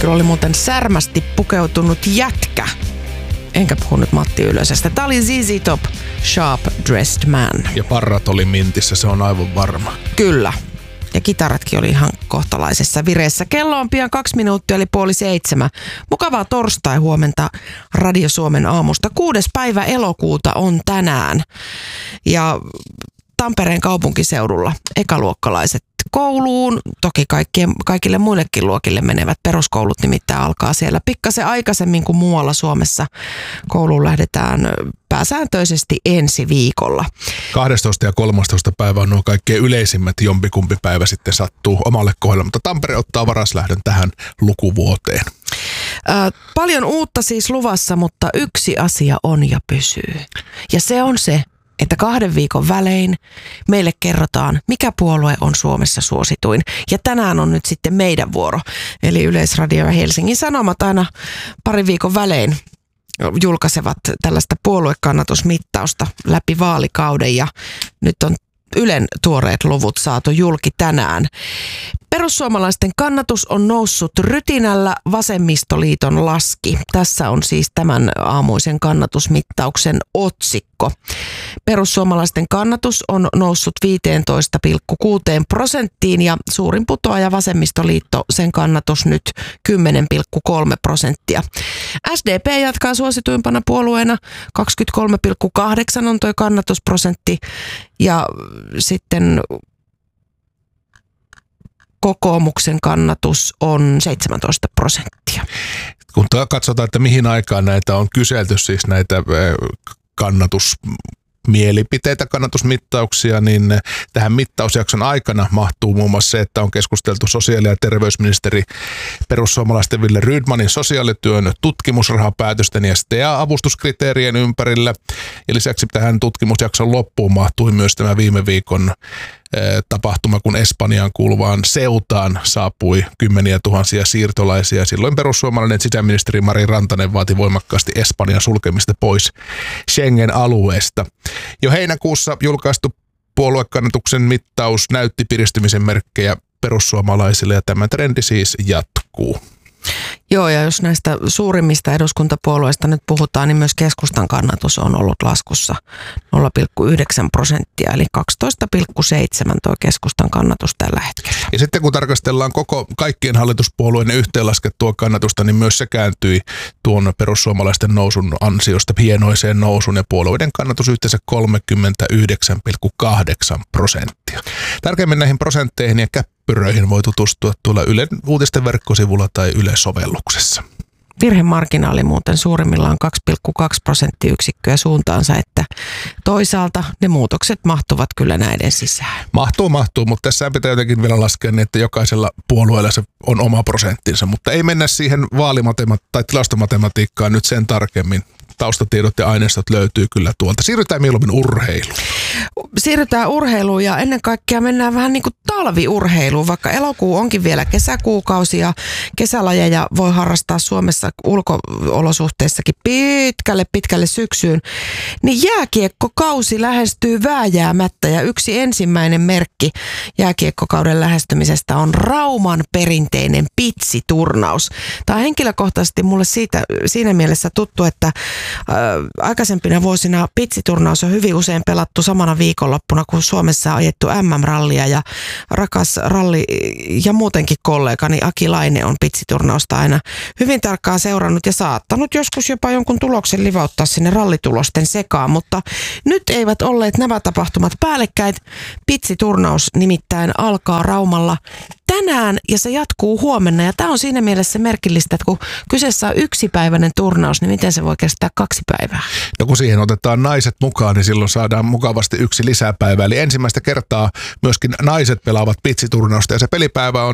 paikalla oli muuten särmästi pukeutunut jätkä. Enkä puhu nyt Matti Ylösestä. Tämä oli ZZ Top, Sharp Dressed Man. Ja parrat oli mintissä, se on aivan varma. Kyllä. Ja kitaratkin oli ihan kohtalaisessa vireessä. Kello on pian 2 minuuttia, eli 6:30. Mukavaa torstai-huomenta Radio Suomen aamusta. 6. päivä elokuuta on tänään. Ja Tampereen kaupunkiseudulla ekaluokkalaiset kouluun. Toki kaikille muillekin luokille menevät peruskoulut nimittäin alkaa siellä pikkasen aikaisemmin kuin muualla Suomessa. Kouluun lähdetään pääsääntöisesti ensi viikolla. 12. ja 13. päivä on nuo kaikkein yleisimmät, jompikumpi päivä sitten sattuu omalle kohdalle, mutta Tampere ottaa varaslähdön tähän lukuvuoteen. Paljon uutta siis luvassa, mutta yksi asia on ja pysyy. Ja se on se, että 2 viikon välein meille kerrotaan, mikä puolue on Suomessa suosituin. Ja tänään on nyt sitten meidän vuoro. Eli Yleisradio ja Helsingin Sanomat aina 2 viikon välein julkaisevat tällaista puoluekannatusmittausta läpi vaalikauden. Ja nyt on Ylen tuoreet luvut saatu julki tänään. Perussuomalaisten kannatus on noussut rytinällä, Vasemmistoliiton laski. Tässä on siis tämän aamuisen kannatusmittauksen otsikko. Perussuomalaisten kannatus on noussut 15,6% ja suurin putoaja Vasemmistoliitto, sen kannatus nyt 10,3%. SDP jatkaa suosituimpana puolueena, 23,8 on tuo kannatusprosentti ja sitten kokoomuksen kannatus on 17%. Kun katsotaan, että mihin aikaan näitä on kyselty, siis näitä kannatusmielipiteitä, kannatusmittauksia, niin tähän mittausjakson aikana mahtuu muun muassa se, että on keskusteltu sosiaali- ja terveysministeri perussuomalaisten Wille Rydmanin sosiaalityön tutkimusrahapäätösten ja STEA-avustuskriteerien ympärillä. Ja lisäksi tähän tutkimusjakson loppuun mahtui myös tämä viime viikon tapahtuma, kun Espanjaan kuuluvaan Ceutaan saapui kymmeniä tuhansia siirtolaisia. Silloin perussuomalainen sisäministeri Mari Rantanen vaati voimakkaasti Espanjan sulkemista pois Schengen-alueesta. Jo heinäkuussa julkaistu puoluekannatuksen mittaus näytti piristymisen merkkejä perussuomalaisille ja tämä trendi siis jatkuu. Joo, ja jos näistä suurimmista eduskuntapuolueista nyt puhutaan, niin myös keskustan kannatus on ollut laskussa 0,9%, eli 12,7 tuo keskustan kannatus tällä hetkellä. Ja sitten kun tarkastellaan kaikkien hallituspuolueiden yhteenlaskettua kannatusta, niin myös se kääntyi tuon perussuomalaisten nousun ansiosta hienoiseen nousun ja puolueiden kannatus yhteensä 39,8%. Tarkemmin näihin prosentteihin ja käppyröihin voi tutustua tuolla Ylen uutisten verkkosivulla tai Yle-sovelluksessa. Virhemarginaali muuten suurimmillaan 2,2 prosenttiyksikköä suuntaansa, että toisaalta ne muutokset mahtuvat kyllä näiden sisään. Mahtuu, mutta tässä pitää jotenkin vielä laskea niin, että jokaisella puolueella se on oma prosenttinsa, mutta ei mennä siihen tai tilastomatematiikkaan nyt sen tarkemmin. Taustatiedot ja aineistot löytyy kyllä tuolta. Siirrytään mieluummin urheiluun. Siirrytään urheiluun ja ennen kaikkea mennään vähän niin kuin talviurheiluun, vaikka elokuu onkin vielä kesäkuukausi ja kesälajeja voi harrastaa Suomessa ulko-olosuhteissakin pitkälle syksyyn, niin jääkiekkokausi lähestyy vääjäämättä ja yksi ensimmäinen merkki jääkiekkokauden lähestymisestä on Rauman perinteinen pitsiturnaus. Tämä on henkilökohtaisesti mulle siinä mielessä tuttu, että aikaisempina vuosina pitsiturnaus on hyvin usein pelattu samana viikonloppuna, kun Suomessa on ajettu MM-rallia ja rakas ralli ja muutenkin kollegani Aki Laine on pitsiturnausta aina hyvin tarkkaan seurannut ja saattanut joskus jopa jonkun tuloksen livauttaa sinne rallitulosten sekaan, mutta nyt eivät olleet nämä tapahtumat päällekkäin. Pitsiturnaus nimittäin alkaa Raumalla tänään ja se jatkuu huomenna ja tämä on siinä mielessä merkillistä, että kun kyseessä on yksipäiväinen turnaus, niin miten se voi kestää 2 päivää? No kun siihen otetaan naiset mukaan, niin silloin saadaan mukavasti 1 lisäpäivä. Eli ensimmäistä kertaa myöskin naiset pelaavat pitsiturnausta ja se pelipäivä on